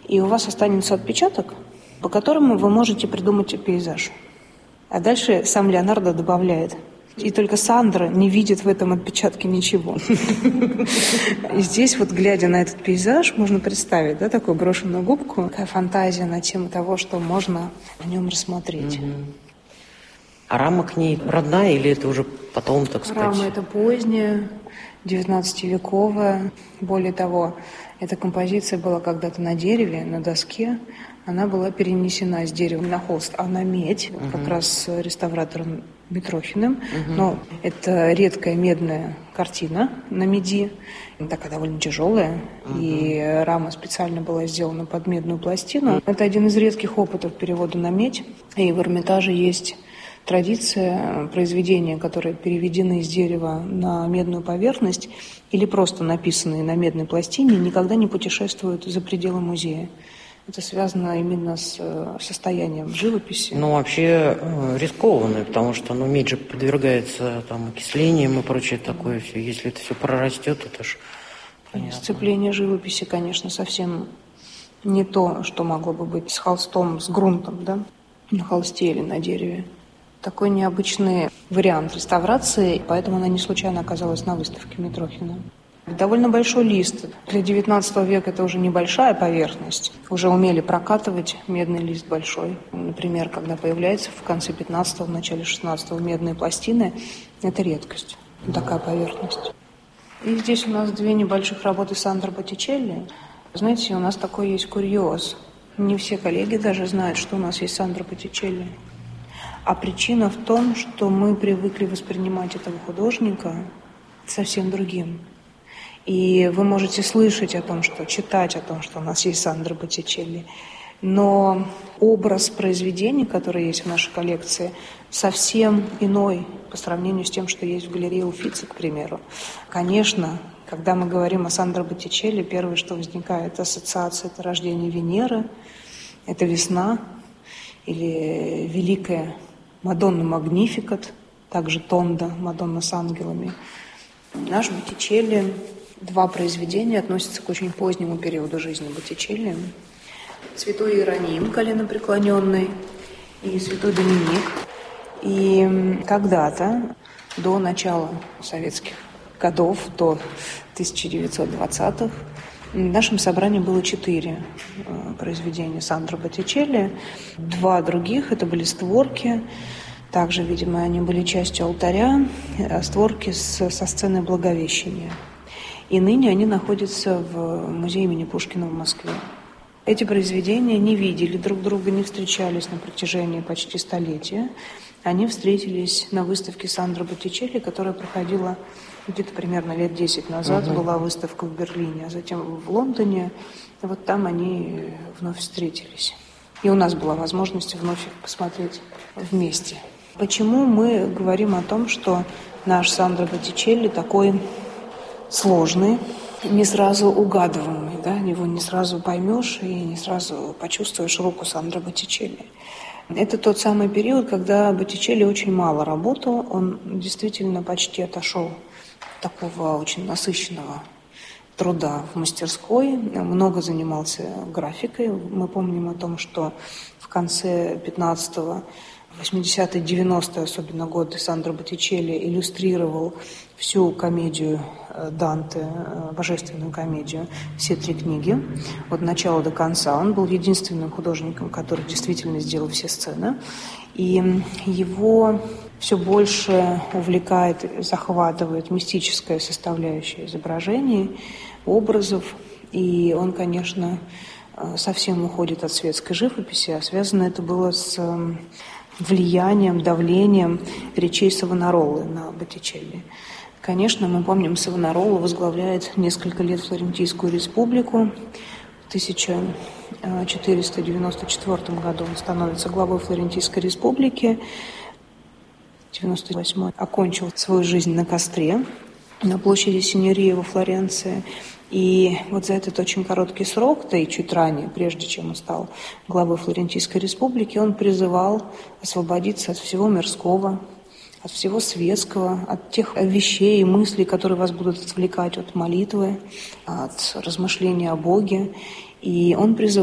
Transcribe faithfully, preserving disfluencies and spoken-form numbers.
и у вас останется отпечаток, по которому вы можете придумать пейзаж. А дальше сам Леонардо добавляет: и только Сандра не видит в этом отпечатке ничего. И здесь вот, глядя на этот пейзаж, можно представить, да, такую брошенную губку, такая фантазия на тему того, что можно в нем рассмотреть. А рама к ней родная или это уже потом, так сказать? Рама это поздняя, девятнадцативековая. Более того, эта композиция была когда-то на дереве, на доске. Она была перенесена с дерева на холст, а на медь, угу. как раз реставратором Митрохиным. Угу. Но это редкая медная картина на меди, такая довольно тяжелая, угу. и рама специально была сделана под медную пластину. Это один из редких опытов перевода на медь, и в Эрмитаже есть традиция произведения, которые переведены из дерева на медную поверхность или просто написанные на медной пластине, никогда не путешествуют за пределы музея. Это связано именно с состоянием живописи. Ну, вообще э, рискованно, потому что ну, медь же подвергается там, окислениям и прочее такое все. Если это все прорастет, это ж понятно. Сцепление живописи, конечно, совсем не то, что могло бы быть с холстом, с грунтом, да, на холсте или на дереве. Такой необычный вариант реставрации, поэтому она не случайно оказалась на выставке Митрохина. Довольно большой лист. Для девятнадцатого века это уже небольшая поверхность. Уже умели прокатывать медный лист большой. Например, когда появляется в конце пятнадцатого, в начале шестнадцатого медные пластины, это редкость. Такая поверхность. И здесь у нас две небольших работы Сандро Боттичелли. Знаете, у нас такой есть курьез. Не все коллеги даже знают, что у нас есть Сандро Боттичелли. А причина в том, что мы привыкли воспринимать этого художника совсем другим. И вы можете слышать о том, что читать о том, что у нас есть Сандро Боттичелли, но образ произведений, которые есть в нашей коллекции, совсем иной по сравнению с тем, что есть в галерее Уффици, к примеру. Конечно, когда мы говорим о Сандро Боттичелли, первое, что возникает, ассоциация, это рождение Венеры, это весна или великая Мадонна Магнификат, также Тонда, Мадонна с ангелами. Наш Боттичелли, два произведения относятся к очень позднему периоду жизни Боттичелли. Святой Иероним, коленопреклоненный, и святой Доминик. И когда-то, до начала советских годов, до тысяча девятьсот двадцатых, в нашем собрании было четыре произведения Сандро Боттичелли. Два других – это были створки. Также, видимо, они были частью алтаря, створки с, со сцены Благовещения. И ныне они находятся в музее имени Пушкина в Москве. Эти произведения не видели друг друга, не встречались на протяжении почти столетия. Они встретились на выставке Сандро Боттичелли, которая проходила где-то примерно лет десять назад. Угу. Была выставка в Берлине, а затем в Лондоне. И вот там они вновь встретились. И у нас была возможность вновь их посмотреть вместе. Почему мы говорим о том, что наш Сандро Боттичелли такой сложный, не сразу угадываемый, да? Его не сразу поймешь и не сразу почувствуешь руку Сандро Боттичелли. Это тот самый период, когда Боттичелли очень мало работал, он действительно почти отошел от такого очень насыщенного труда в мастерской, много занимался графикой. Мы помним о том, что в конце пятнадцатого, восьмидесятые, девяностые особенно годы Сандро Боттичелли иллюстрировал всю комедию Данте, божественную комедию, все три книги, от начала до конца. Он был единственным художником, который действительно сделал все сцены. И его все больше увлекает, захватывает мистическая составляющая изображений, образов. И он, конечно, совсем уходит от светской живописи, а связано это было с влиянием, давлением речей Савонаролы на Боттичелли. Конечно, мы помним, Савонарола возглавляет несколько лет Флорентийскую республику. В тысяча четыреста девяносто четвёртом году он становится главой Флорентийской республики. В девяносто восьмом окончил свою жизнь на костре на площади Синьория во Флоренции. И вот за этот очень короткий срок, да и чуть ранее, прежде чем он стал главой Флорентийской республики, он призывал освободиться от всего мирского, от всего светского, от тех вещей и мыслей, которые вас будут отвлекать от молитвы, от размышления о Боге. И он призывал